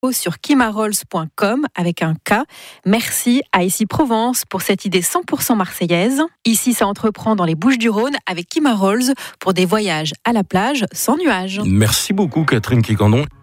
sur kimarolls.com avec un K. Merci à Ici Provence pour cette idée 100% marseillaise. Ici, ça entreprend dans les Bouches-du-Rhône avec Kimarolls pour des voyages à la plage sans nuages. Merci beaucoup Catherine Quicandon.